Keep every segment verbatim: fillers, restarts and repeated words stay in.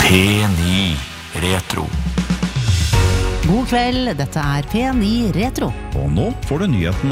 P ni Retro. God kveld, dette er P ni Retro. Og nå får du nyhetene.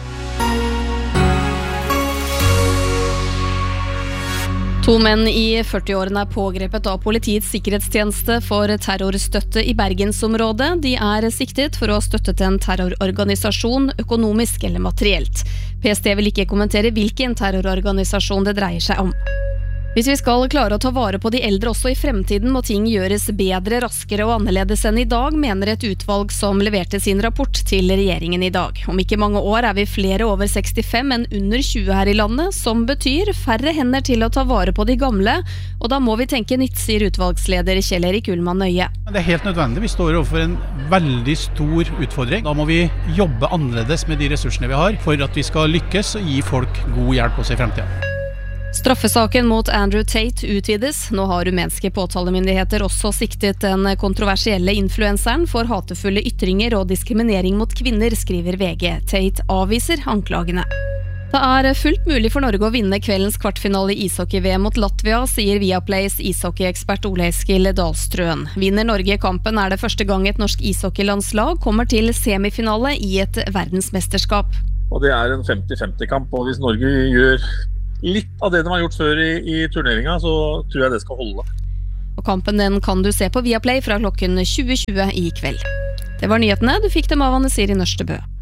To menn i førti-årene er pågrepet av politiets sikkerhetstjeneste for terrorstøtte i Bergensområdet. De er siktet for å ha støttet en terrororganisasjon økonomisk eller materielt. P S T vil ikke kommentere hvilken terrororganisasjon det dreier seg om. Hvis vi skal klare å ta vare på de eldre også i fremtiden, må ting gjøres bedre, raskere og annerledes enn i dag, mener et utvalg som leverte sin rapport til regjeringen i dag. Om ikke mange år er vi flere over sekstifem enn under tjue her i landet, som betyr færre hender til å ta vare på de gamle, og da må vi tenke nytt, sier utvalgsleder Kjell Erik Ullmann Nøye. Det er helt nødvendig. Vi står overfor en veldig stor utfordring. Da må vi jobbe annerledes med de ressursene vi har, for at vi skal lykkes og gi folk god hjelp også i fremtiden. Straffesaken mot Andrew Tate utvides. Nå har rumenske påtalemyndigheter også siktet den kontroversielle influenseren for hatefulle ytringer og diskriminering mot kvinner, skriver V G. Tate avviser anklagene. Det er fullt mulig for Norge å vinne kveldens kvartfinale i ishockey-V M mot Latvia, sier Viaplays ishockeyekspert Ole Eskil Dahlstrøen. Vinner Norge kampen er det første gang et norsk ishockeylandslag kommer til semifinale i et verdensmesterskap. Og det er en femti-femti-kamp, og hvis Norge gjør litt av det de har gjort før i, i turneringen, så tror jeg det skal holde. Og kampen den kan du se på Viaplay fra klokken tjue tjue i kveld. Det var nyhetene. Du fikk dem av Anne Siri Nørstebø.